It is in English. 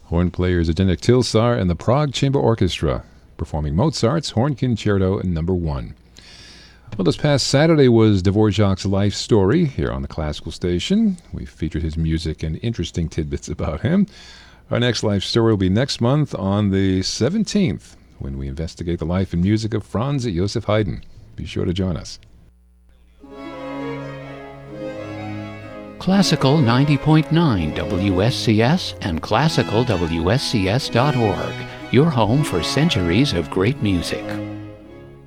Horn players Zdeněk Tilsar and the Prague Chamber Orchestra, performing Mozart's Horn Concerto No. 1. Well, this past Saturday was Dvorak's life story here on the Classical Station. We featured his music and interesting tidbits about him. Our next life story will be next month on the 17th, when we investigate the life and music of Franz Joseph Haydn. Be sure to join us. Classical 90.9 WSCS and classicalwscs.org, your home for centuries of great music.